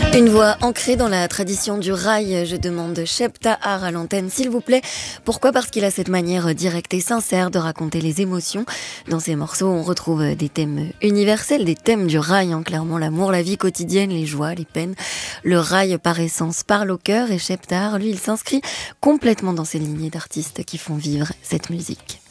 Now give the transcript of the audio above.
Une voix ancrée dans la tradition du raï, je demande Cheb Tahar à l'antenne s'il vous plaît. Pourquoi ? Parce qu'il a cette manière directe et sincère de raconter les émotions. Dans ses morceaux, on retrouve des thèmes universels, des thèmes du raï, clairement l'amour, la vie quotidienne, les joies, les peines. Le raï par essence parle au cœur et Cheb Tahar, lui, il s'inscrit complètement dans ces lignées d'artistes qui font vivre cette musique.